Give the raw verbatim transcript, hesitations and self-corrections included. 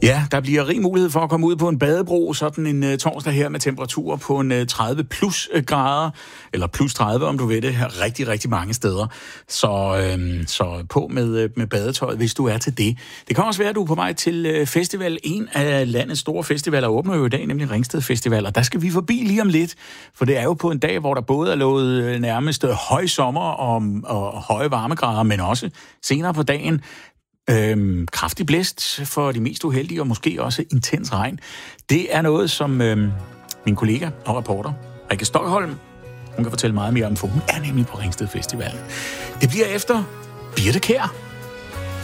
Ja, der bliver rig mulighed for at komme ud på en badebro sådan en uh, torsdag her med temperaturer på en uh, tredive plus uh, grader, eller plus tredive, om du ved det, her rigtig, rigtig mange steder. Så, uh, så på med, uh, med badetøjet, hvis du er til det. Det kan også være, at du er på vej til uh, festival. En af landets store festivaler åbner jo i dag, nemlig Ringsted Festival, og der skal vi forbi lige om lidt, for det er jo på en dag, hvor der både er lovet uh, nærmest uh, høj sommer og, og høje varmegrader, men også senere på dagen Øhm, kraftig blæst for de mest uheldige, og måske også intens regn. Det er noget, som øhm, min kollega og reporter, Rikke Stokholm, hun kan fortælle meget mere om, for hun er nemlig på Ringsted Festival. Det bliver efter Birthe Kjær.